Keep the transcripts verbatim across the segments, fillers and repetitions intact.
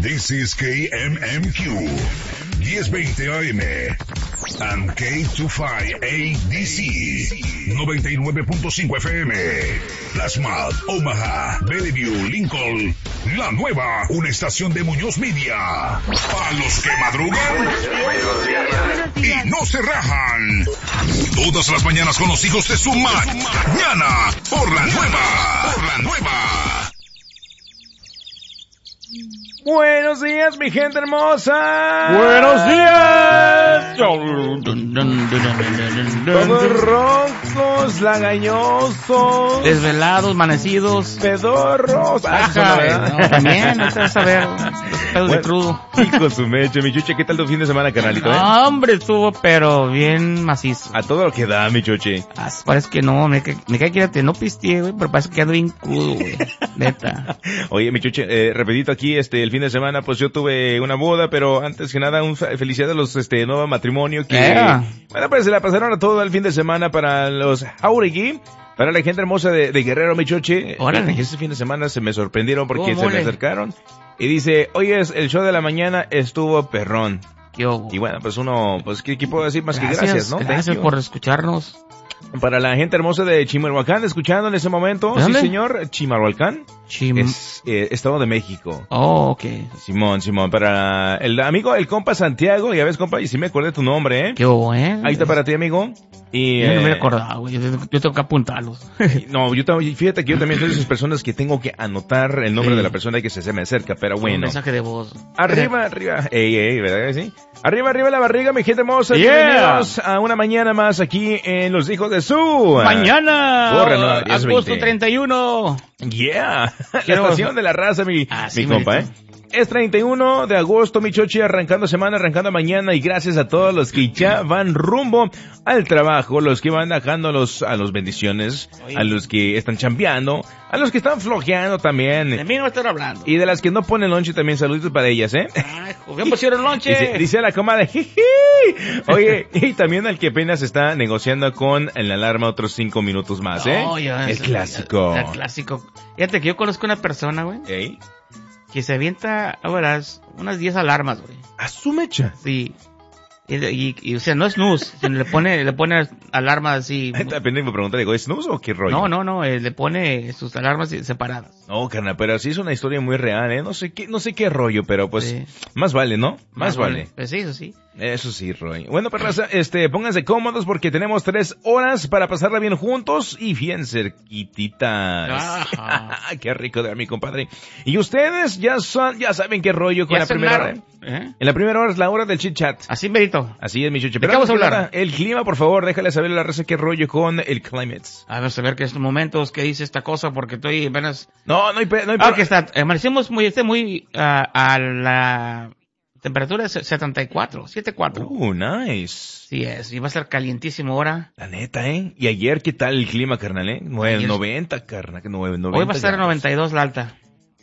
This is K M M Q, diez veinte A M, and K veinticinco A D C, noventa y nueve punto cinco F M, Plasma, Omaha, Bellevue, Lincoln, La Nueva, una estación de Muñoz Media, para los que madrugan y no se rajan. Todas las mañanas con los hijos de su mañana, por La Nueva, por La Nueva. Buenos días, mi gente hermosa. Buenos días. Todos roncos, lagañosos, Desvelados, amanecidos, pedorros. Ajá, no, también, no te vas a ver. Pedos de crudo. Hijo su meche, mi chuche, ¿qué tal tu fin de semana, canalito? Eh? No, hombre, estuvo, pero bien macizo. A todo lo que da, mi chuche. Ah, parece que no, me, ca- me cae que no pisteé, güey, pero parece que ando bien crudo, güey. Neta. Oye, mi chuche, eh, repetito aquí, este, el fin de semana, pues yo tuve una boda, pero antes que nada, un fe- felicidad a los, este, nuevo matrimonio que, Yeah. bueno, pues se la pasaron a todo el fin de semana para los Jauregui, para la gente hermosa de, de Guerrero, mi chuche. Órale. Y ese fin de semana se me sorprendieron porque Oh, se me mole. acercaron y dice, oye, el show de la mañana estuvo perrón. ¿Qué hubo? Y bueno, pues uno, pues, ¿qué, qué puedo decir más que gracias, ¿no? Thank Gracias you. por escucharnos. Para la gente hermosa de Chimalhuacán, escuchando en ese momento. ¿De Sí, dónde? señor, Chimalhuacán. Chim... Es, eh, Estado de México. Oh, ok. Simón, Simón, para el amigo, el compa Santiago, ya ves, compa, y sí me acordé tu nombre, ¿eh? ¿Qué hubo, eh? Ahí está para ti, amigo. Y, Yo no me eh, he acordado, güey. Yo, yo tengo que apuntarlos. no, yo también, fíjate que yo también soy de esas personas que tengo que anotar el nombre Sí. de la persona que se, se me acerca, pero Un bueno. mensaje de voz. Arriba, arriba, ey, ey, ¿verdad que sí? Arriba, arriba la barriga, mi gente hermosa. Yeah. Bienvenidos a una mañana más aquí en Los Hijos de Su. Mañana, Corre, no, diez agosto veinte. treinta y uno. Yeah, Quiero- la estación de la raza, mi, Ah, mi sí, compa, ¿eh? merito. Es treinta y uno de agosto, mi chochi, arrancando semana, arrancando mañana, y gracias a todos los que ya van rumbo al trabajo, los que van dejando los, a los bendiciones, Oye. a los que están chambeando, a los que están flojeando De también, mí no estoy hablando. y de las que no ponen lonche también, saluditos para ellas, ¿eh? Ay, ¿qué pusieron lonche? Dice, dice la comadre, jiji. Oye, y también al que apenas está negociando con la alarma otros cinco minutos más, ¿eh? No, ya, el eso- clásico. El clásico. Fíjate que yo conozco una persona, güey, ¿Ey? que se avienta, ahora, unas diez alarmas, güey. A su mecha. Sí. Y, y, y, o sea, no es snooze, sino le pone, le pone alarmas así. Apenas me pregunté, digo, ¿es snooze o qué rollo? No, no, no, eh, le pone sus alarmas separadas. No, carnal, pero sí es una historia muy real, ¿eh? No sé qué, no sé qué rollo, pero pues, Sí. más vale, ¿no? Más vale. Pues sí, eso sí. Eso sí, Roy. Bueno, perraza, este, pónganse cómodos porque tenemos tres horas para pasarla bien juntos y bien cerquititas. Ajá. Qué rico de mi compadre. Y ustedes ya son, ya saben qué rollo con Ya la primera hora. cenaron, ¿eh? En la primera hora es la hora del chit chat. Así merito. Así es, mi chuche. ¿De qué vamos a antes que hablar? nada, el clima, por favor, déjale saber a la raza qué rollo con el climate. A ver, saber que estos momentos que dice esta cosa, porque estoy apenas... No, no hay, pe- no hay Ah, pe- que está, amanecemos muy, este muy, ah, a la temperatura es setenta y cuatro, setenta y cuatro. Uh, nice. Sí es, y va a estar calientísimo ahora. La neta, ¿eh? ¿Y ayer qué tal el clima, carnal, eh? Nueve, Ayer- noventa, carnal, que nueve, noventa. Hoy va a estar a grados. noventa y dos la alta.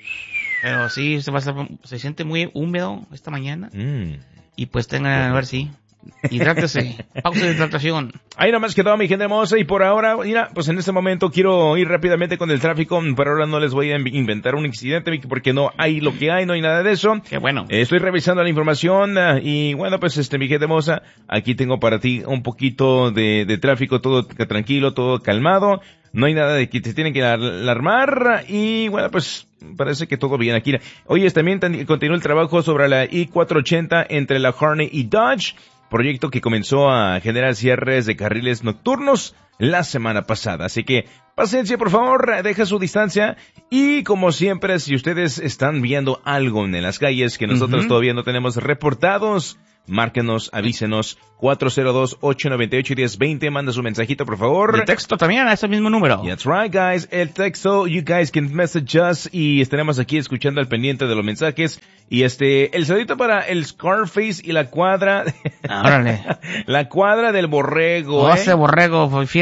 Pero sí, se va a estar, se siente muy húmedo esta mañana. Mm. Y pues tengan, a ver si, hidrátese, pausa de hidratación. Ahí nomás quedó mi gente hermosa y por ahora, mira, pues en este momento quiero ir rápidamente con el tráfico. Por ahora no les voy a inv- inventar un incidente porque no hay lo que hay, no hay nada de eso. Qué bueno. Eh, Estoy revisando la información ah, y bueno, pues este, mi gente hermosa, aquí tengo para ti un poquito de, de tráfico, todo tranquilo, todo calmado. No hay nada de que te tienen que alarmar y bueno, pues parece que todo bien aquí. Oye, también tan- continúa el trabajo sobre la I cuatrocientos ochenta entre la Harney y Dodge, proyecto que comenzó a generar cierres de carriles nocturnos la semana pasada. Así que paciencia, por favor, deja su distancia y como siempre, si ustedes están viendo algo en las calles que nosotros Ujú. todavía no tenemos reportados, márquenos, avísenos, cuatro cero dos, ocho nueve ocho, uno cero dos cero, manda su mensajito, por favor. De texto también a ese mismo número. That's right, guys. El texto, you guys can message us y estaremos aquí escuchando al pendiente de los mensajes. Y este, el saludito para el Scarface y la cuadra, Órale. la cuadra del borrego, O ¿eh? ese borrego fue fiel y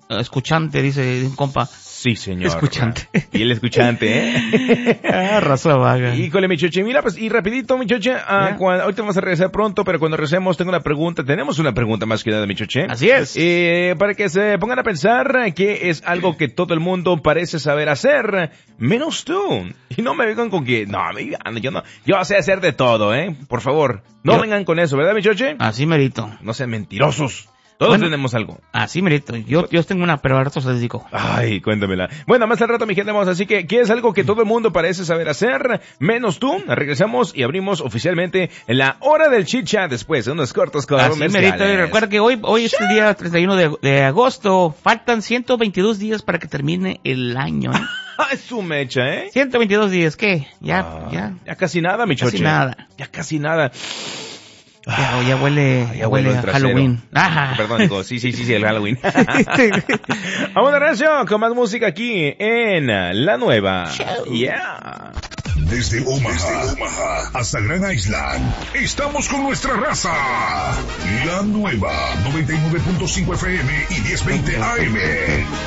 escuchante, dice un compa. Sí, señor. Escuchante. Y el escuchante, ¿eh? Ah, raza vaga. Híjole, mi choche. Mira, pues, y rapidito, mi choche. Ah, Yeah. cuando, ahorita vamos a regresar pronto, pero cuando regresemos tengo una pregunta. Tenemos una pregunta más que nada, mi choche. Así es. Eh, para que se pongan a pensar que es algo que todo el mundo parece saber hacer, menos tú. Y no me vengan con que, no, amiga, yo no, yo sé hacer de todo, ¿eh? Por favor, no Yo- vengan con eso, ¿verdad, mi choche? Así merito. No sean mentirosos. Todos Bueno. tenemos algo. Así merito. Yo, yo tengo una, pero ahora se les digo. Ay, cuéntamela. Bueno, más al rato, mi gente, vamos, así que, ¿qué es algo que todo el mundo parece saber hacer? Menos tú. Regresamos y abrimos oficialmente en la hora del chicha después de unos cortos Así merito. Y comerciales. recuerda que hoy, hoy es el día treinta y uno de, de agosto. Faltan ciento veintidós días para que termine el año. ¿eh? Ay, su mecha, ¿eh? ciento veintidós días, ¿qué? Ya, Ah, ya. Ya casi nada, mi Casi choche. nada. Ya casi nada. Ya, ya huele, Ah, ya huele el a trasero. Halloween. Ajá. Perdón, digo, sí, sí, sí, sí, el Halloween. Vamos de recio con más música aquí en La Nueva. Yeah. Desde Omaha, Desde Omaha hasta Grand Island, estamos con nuestra raza. La Nueva noventa y nueve punto cinco F M y diez veinte A M.